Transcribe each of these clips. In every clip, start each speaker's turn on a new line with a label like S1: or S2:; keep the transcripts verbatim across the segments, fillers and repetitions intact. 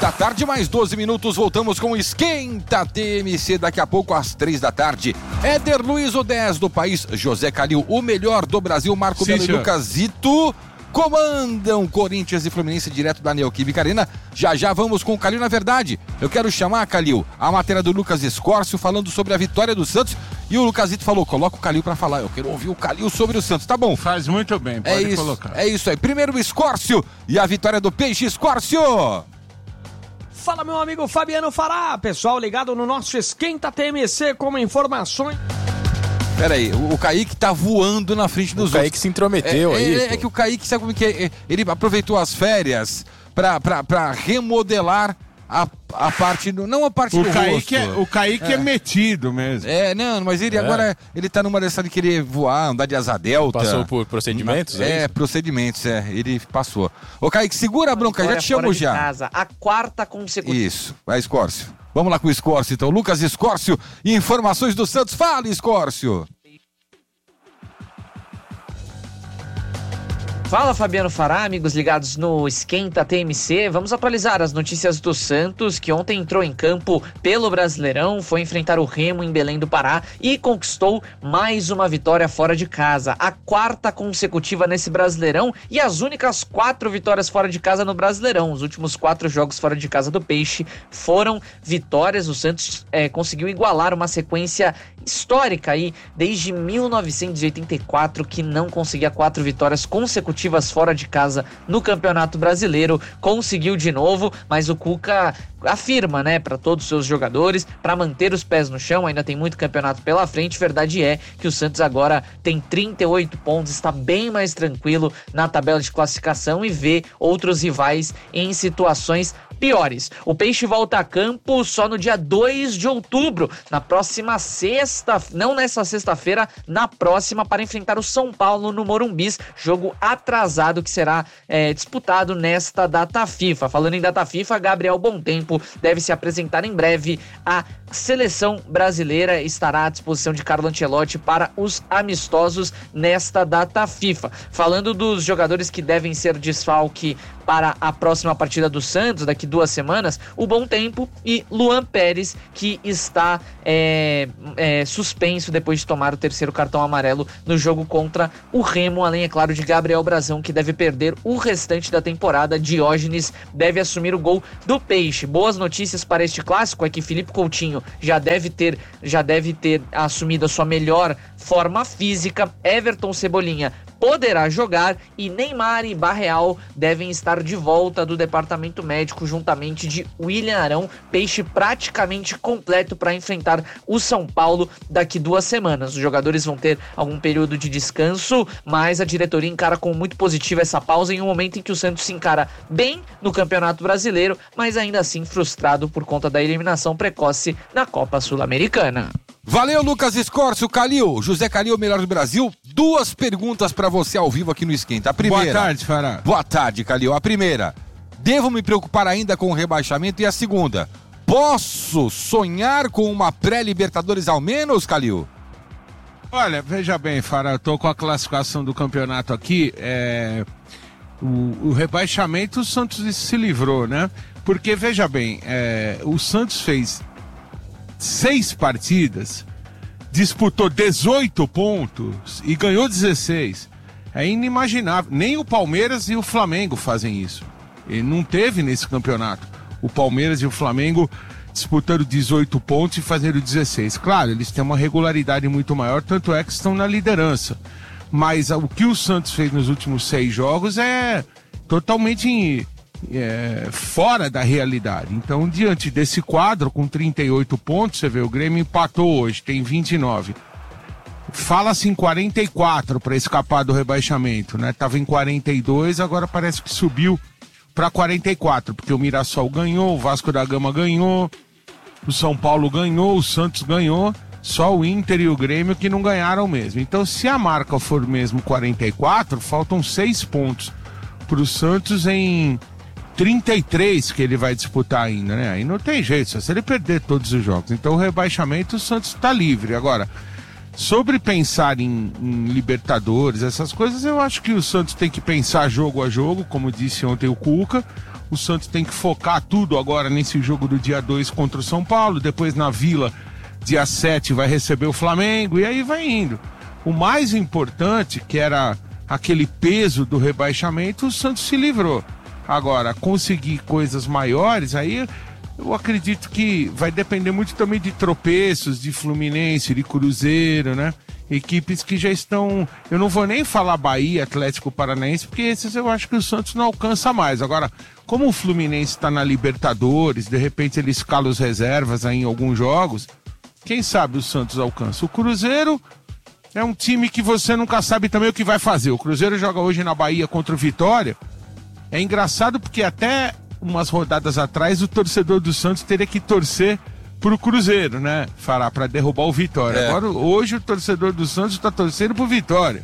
S1: da tarde, mais doze minutos, voltamos com o Esquenta T M C, daqui a pouco às três da tarde. Éder Luiz, o dez do país, José Calil, o melhor do Brasil, Marco Melo e Lucas Zito comandam Corinthians e Fluminense direto da Neoquímica Arena. Já já vamos com o Calil. Na verdade, eu quero chamar, Calil, a matéria do Lucas Escórcio falando sobre a vitória do Santos, e o Lucasito falou, coloca o Calil pra falar, eu quero ouvir o Calil sobre o Santos, tá bom?
S2: Faz muito bem, pode
S1: é isso,
S2: colocar.
S1: É isso aí, primeiro o Escórcio e a vitória do Peixe. Escórcio!
S3: Fala, meu amigo Fabiano Fará, pessoal ligado no nosso Esquenta T M C com informações.
S1: Pera aí, o, o Kaique tá voando na frente dos outros.
S4: O Kaique se intrometeu
S1: é,
S4: aí.
S1: É, é que o Kaique, sabe como que é? Ele aproveitou as férias pra, pra, pra remodelar a, a parte do... Não a parte
S2: o
S1: do
S2: Kaique
S1: rosto.
S2: É, o Kaique é. é metido mesmo.
S1: É, não, mas ele é. agora, ele tá numa dessa de querer voar, andar de asa delta.
S4: Passou por procedimentos?
S1: É,
S4: é
S1: procedimentos, é. Ele passou. Ô, Kaique, segura a bronca, já te chamo já.
S5: Casa, a quarta consecutiva.
S1: Isso, vai, Escórcio. Vamos lá com o Escórcio, então. Lucas Escórcio, informações do Santos. Fala, Escórcio.
S5: Fala, Fabiano Fará, amigos ligados no Esquenta T M C. Vamos atualizar as notícias do Santos, que ontem entrou em campo pelo Brasileirão, foi enfrentar o Remo em Belém do Pará e conquistou mais uma vitória fora de casa. A quarta consecutiva nesse Brasileirão e as únicas quatro vitórias fora de casa no Brasileirão. Os últimos quatro jogos fora de casa do Peixe foram vitórias. O Santos é, conseguiu igualar uma sequência histórica aí, desde mil novecentos e oitenta e quatro, que não conseguia quatro vitórias consecutivas fora de casa no Campeonato Brasileiro. Conseguiu de novo, mas o Cuca afirma, né, para todos os seus jogadores, para manter os pés no chão. Ainda tem muito campeonato pela frente. Verdade é que o Santos agora tem trinta e oito pontos, está bem mais tranquilo na tabela de classificação e vê outros rivais em situações piores. O Peixe volta a campo só no dia dois de outubro, na próxima sexta, não nessa sexta-feira, na próxima, para enfrentar o São Paulo no Morumbis, jogo atrasado que será é, disputado nesta data FIFA. Falando em data FIFA, Gabriel Bontempo deve se apresentar em breve. A seleção brasileira estará à disposição de Carlo Ancelotti para os amistosos nesta data FIFA. Falando dos jogadores que devem ser desfalque para a próxima partida do Santos, daqui duas semanas, o Bontempo e Luan Pérez, que está é, é, suspenso depois de tomar o terceiro cartão amarelo no jogo contra o Remo, além, é claro, de Gabriel Brazão, que deve perder o restante da temporada. Diógenes deve assumir o gol do Peixe. Boas notícias para este clássico é que Felipe Coutinho já deve ter, já deve ter assumido a sua melhor forma física. Everton Cebolinha poderá jogar e Neymar e Barreal devem estar de volta do departamento médico, juntamente de William Arão. Peixe praticamente completo para enfrentar o São Paulo daqui duas semanas. Os jogadores vão ter algum período de descanso, mas a diretoria encara como muito positiva essa pausa em um momento em que o Santos se encara bem no Campeonato Brasileiro, mas ainda assim frustrado por conta da eliminação precoce na Copa Sul-Americana.
S1: Valeu, Lucas Escórcio. Calil, José Calil, melhor do Brasil. Duas perguntas pra você ao vivo aqui no Esquenta. A primeira...
S2: Boa tarde, Fará.
S1: Boa tarde, Calil. A primeira, devo me preocupar ainda com o rebaixamento? E a segunda, posso sonhar com uma pré-Libertadores ao menos, Calil?
S2: Olha, veja bem, Fará, eu tô com a classificação do campeonato aqui. É... O, o rebaixamento o Santos se livrou, né? Porque, veja bem, é... o Santos fez seis partidas, disputou dezoito pontos e ganhou dezesseis. É inimaginável. Nem o Palmeiras e o Flamengo fazem isso. E não teve nesse campeonato o Palmeiras e o Flamengo disputando dezoito pontos e fazendo dezesseis. Claro, eles têm uma regularidade muito maior, tanto é que estão na liderança. Mas o que o Santos fez nos últimos seis jogos é totalmente... É, fora da realidade. Então, diante desse quadro, com trinta e oito pontos, você vê, o Grêmio empatou hoje, tem vinte e nove. Fala-se em quarenta e quatro para escapar do rebaixamento, né? Tava em quarenta e dois, agora parece que subiu para quarenta e quatro, porque o Mirassol ganhou, o Vasco da Gama ganhou, o São Paulo ganhou, o Santos ganhou, só o Inter e o Grêmio que não ganharam mesmo. Então, se a marca for mesmo quarenta e quatro, faltam seis pontos para o Santos em trinta e três que ele vai disputar ainda, né? Aí não tem jeito, só se ele perder todos os jogos. Então o rebaixamento, o Santos está livre. Agora, sobre pensar em, em Libertadores, essas coisas, eu acho que o Santos tem que pensar jogo a jogo, como disse ontem o Cuca. O Santos tem que focar tudo agora nesse jogo do dia dois contra o São Paulo, depois na Vila, dia sete, vai receber o Flamengo, e aí vai indo. O mais importante, que era aquele peso do rebaixamento, o Santos se livrou. Agora, conseguir coisas maiores, aí eu acredito que vai depender muito também de tropeços, de Fluminense, de Cruzeiro, né? Equipes que já estão... Eu não vou nem falar Bahia, Atlético Paranaense, porque esses eu acho que o Santos não alcança mais. Agora, como o Fluminense está na Libertadores, de repente ele escala os reservas aí em alguns jogos, quem sabe o Santos alcança. O Cruzeiro é um time que você nunca sabe também o que vai fazer. O Cruzeiro joga hoje na Bahia contra o Vitória. É engraçado porque até umas rodadas atrás o torcedor do Santos teria que torcer pro Cruzeiro, né, Fará, para derrubar o Vitória. É. Agora, hoje, o torcedor do Santos está torcendo pro Vitória,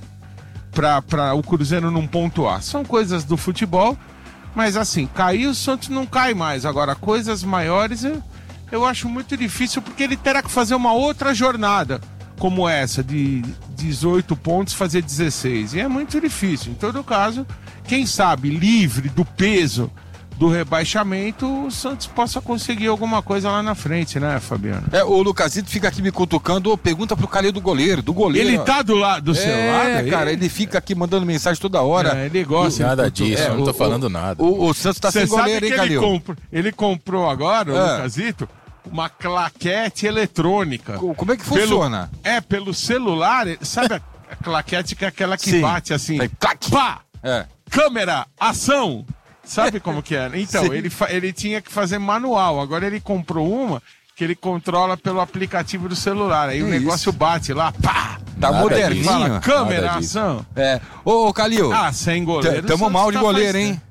S2: para o Cruzeiro não pontuar. São coisas do futebol, mas assim, cair o Santos não cai mais. Agora, coisas maiores eu, eu acho muito difícil, porque ele terá que fazer uma outra jornada, como essa, de dezoito pontos, fazer dezesseis. E é muito difícil. Em todo caso, quem sabe, livre do peso do rebaixamento, o Santos possa conseguir alguma coisa lá na frente, né, Fabiano?
S1: É, o Lucasito fica aqui me cutucando, pergunta pro Calil do goleiro, do goleiro.
S2: Ele tá do lado do
S1: é,
S2: celular?
S1: É, cara, ele fica aqui mandando mensagem toda hora.
S2: É, ele gosta.
S4: Nada
S2: ele
S4: disso,
S1: é,
S4: eu não tô
S1: o,
S4: falando
S1: o,
S4: nada.
S1: O, o Santos tá
S2: Cê
S1: sem goleiro, hein,
S2: ele
S1: Calil?
S2: Comprou, ele comprou agora, o
S1: é.
S2: Lucasito, uma claquete eletrônica.
S1: Como é que funciona?
S2: Pelo, é, pelo celular, sabe a, a claquete que é aquela que
S1: Sim.
S2: bate assim,
S1: Aí, clac.
S2: pá,
S1: É.
S2: câmera, ação. Sabe como que é? Então, ele, ele tinha que fazer manual. Agora ele comprou uma que ele controla pelo aplicativo do celular. Aí
S1: que
S2: o negócio
S1: isso?
S2: bate lá, pá!
S1: Tá
S4: Nada
S1: moderninho.
S4: disso.
S2: Fala, câmera,
S4: Nada disso.
S2: ação.
S1: É. Ô, ô Calil.
S2: Ah, sem goleiro.
S1: T- Tamo
S2: o
S1: mal
S2: Santos
S1: de
S2: tá
S1: goleiro,
S2: faz-
S1: hein?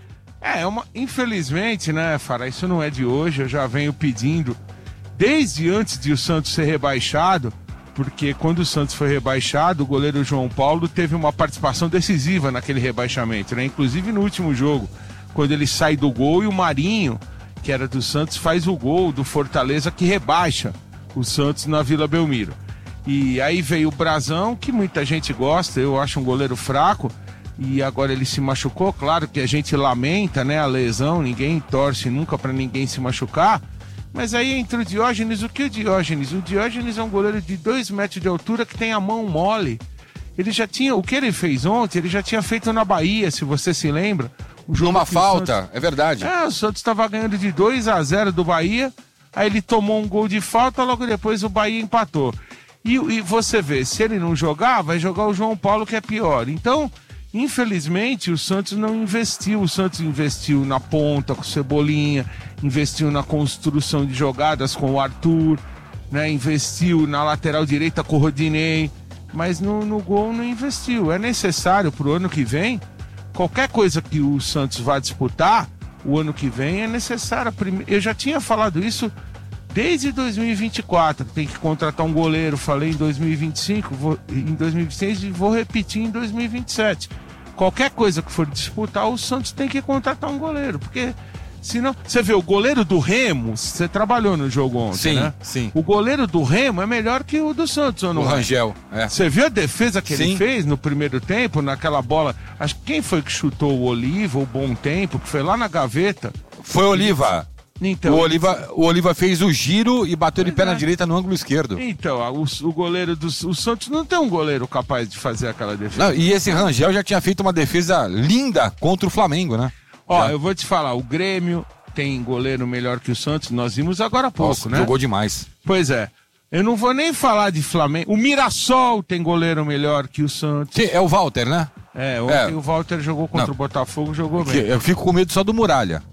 S2: É, uma, infelizmente, né, Fará, isso não é de hoje. Eu já venho pedindo, desde antes de o Santos ser rebaixado, porque quando o Santos foi rebaixado, o goleiro João Paulo teve uma participação decisiva naquele rebaixamento, né? Inclusive no último jogo, quando ele sai do gol e o Marinho, que era do Santos, faz o gol do Fortaleza que rebaixa o Santos na Vila Belmiro. E aí veio o Brazão, que muita gente gosta, eu acho um goleiro fraco, e agora ele se machucou. Claro que a gente lamenta, né, a lesão, ninguém torce nunca para ninguém se machucar, mas aí entra o Diógenes. O que é o Diógenes? O Diógenes é um goleiro de dois metros de altura que tem a mão mole. Ele já tinha, o que ele fez ontem, ele já tinha feito na Bahia, se você se lembra. O jogo
S1: Numa
S2: que o
S1: falta,
S2: Santos...
S1: é verdade.
S2: É, o Santos estava ganhando de dois a zero do Bahia, aí ele tomou um gol de falta, logo depois o Bahia empatou. E, e você vê, se ele não jogar, vai jogar o João Paulo, que é pior. Então, infelizmente, o Santos não investiu. O Santos investiu na ponta com o Cebolinha, investiu na construção de jogadas com o Arthur, né? Investiu na lateral direita com o Rodinei, mas no, no gol não investiu. É necessário para o ano que vem, qualquer coisa que o Santos vá disputar, o ano que vem é necessário. Eu já tinha falado isso desde dois mil e vinte e quatro, tem que contratar um goleiro. Falei em dois mil e vinte e cinco, vou, em dois mil e vinte e seis e vou repetir em dois mil e vinte e sete. Qualquer coisa que for disputar, o Santos tem que contratar um goleiro, porque senão... Você vê, o goleiro do Remo, você trabalhou no jogo ontem,
S1: Sim,
S2: né?
S1: sim.
S2: O goleiro do Remo é melhor que o do Santos, ou não
S1: O
S2: é?
S1: Rangel, é.
S2: Você viu a defesa que
S1: Sim.
S2: ele fez no primeiro tempo, naquela bola? Acho que quem foi que chutou o Oliva, o Bom Tempo, que foi lá na gaveta?
S1: Foi Oliva.
S2: Então,
S1: o, Oliva o Oliva fez o giro e bateu de
S2: Pois
S1: pé na
S2: é.
S1: direita no ângulo esquerdo.
S2: Então, o, o goleiro do o Santos não tem um goleiro capaz de fazer aquela defesa.
S1: Não, e esse Rangel já tinha feito uma defesa linda contra o Flamengo, né?
S2: Ó,
S1: Já.
S2: eu vou te falar, o Grêmio tem goleiro melhor que o Santos, nós vimos agora há pouco,
S1: Nossa,
S2: né?
S1: jogou demais.
S2: Pois é. Eu não vou nem falar de Flamengo. O Mirassol tem goleiro melhor que o Santos.
S1: Sim, é o Walter, né?
S2: É, ontem
S1: É.
S2: o Walter jogou contra
S1: Não.
S2: o Botafogo, jogou
S1: Que
S2: bem.
S1: eu fico com medo só do Muralha.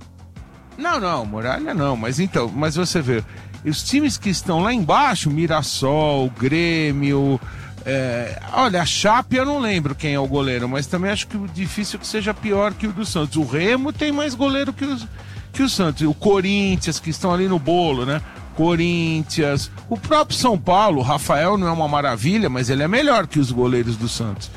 S2: Não, não, Muralha não, mas então, mas você vê, os times que estão lá embaixo, Mirassol, Grêmio, é, olha, a Chape eu não lembro quem é o goleiro, mas também acho que o difícil é que seja pior que o do Santos. O Remo tem mais goleiro que, os, que o Santos, o Corinthians, que estão ali no bolo, né? Corinthians, o próprio São Paulo, o Rafael não é uma maravilha, mas ele é melhor que os goleiros do Santos.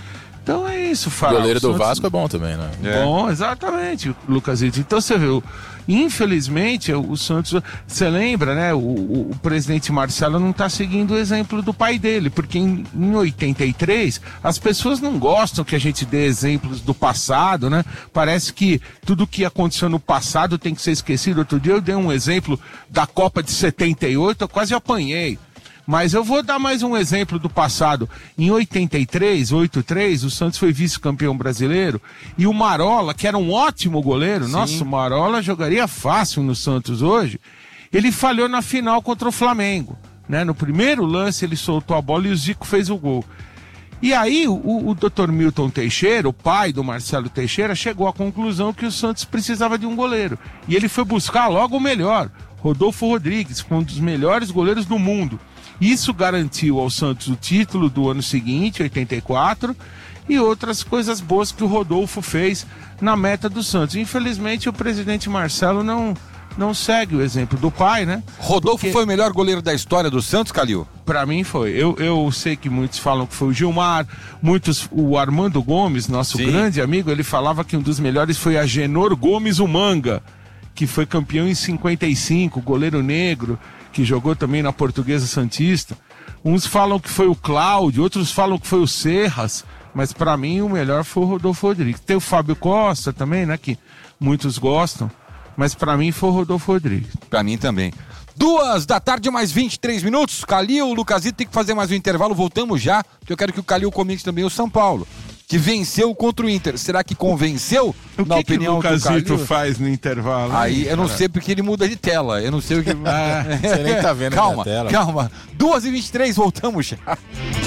S2: Então é isso,
S4: O
S2: Fara.
S4: goleiro
S2: O
S4: do
S2: Santos-
S4: Vasco é bom também, né?
S1: É.
S2: Bom, exatamente, Lucasito. Então você viu, infelizmente, o Santos, você lembra, né? O, o, o presidente Marcelo não está seguindo o exemplo do pai dele, porque em, em oitenta e três as pessoas não gostam que a gente dê exemplos do passado, né? Parece que tudo que aconteceu no passado tem que ser esquecido. Outro dia eu dei um exemplo da Copa de setenta e oito, eu quase apanhei. Mas eu vou dar mais um exemplo do passado. Em oitenta e três, oitenta e três, o Santos foi vice-campeão brasileiro e o Marola, que era um ótimo goleiro,
S1: Sim.
S2: nossa, o Marola jogaria fácil no Santos hoje, ele falhou na final contra o Flamengo, né? No primeiro lance ele soltou a bola e o Zico fez o gol. E aí o, o doutor Milton Teixeira, o pai do Marcelo Teixeira, chegou à conclusão que o Santos precisava de um goleiro. E ele foi buscar logo o melhor, Rodolfo Rodrigues, que foi um dos melhores goleiros do mundo. Isso garantiu ao Santos o título do ano seguinte, oitenta e quatro, e outras coisas boas que o Rodolfo fez na meta do Santos. Infelizmente, o presidente Marcelo não, não segue o exemplo do pai, né?
S1: Rodolfo
S2: Porque,
S1: foi o melhor goleiro da história do Santos, Calil?
S2: pra mim foi. Eu, eu sei que muitos falam que foi o Gilmar, muitos, o Armando Gomes, nosso
S1: Sim.
S2: grande amigo, ele falava que um dos melhores foi a Genor Gomes o Manga, que foi campeão em cinquenta e cinco, goleiro negro, que jogou também na Portuguesa Santista. Uns falam que foi o Cláudio, outros falam que foi o Serras, mas pra mim o melhor foi o Rodolfo Rodrigues. Tem o Fábio Costa também, né, que muitos gostam, mas pra mim foi o Rodolfo Rodrigues.
S1: Pra mim também. Duas da tarde, mais vinte e três minutos. Calil, o Lucasito tem que fazer mais um intervalo. Voltamos já, porque eu quero que o Calil comente também o São Paulo, que venceu contra o Inter. Será que convenceu,
S2: O
S1: na
S2: que
S1: opinião
S2: que o
S1: do
S2: Lucasito
S1: Calil?
S2: faz no intervalo?
S1: Aí eu não
S2: cara?
S1: sei porque ele muda de tela. Eu não sei o que.
S4: Você nem tá vendo a
S1: calma,
S4: minha tela.
S1: calma. duas e vinte e três, voltamos já.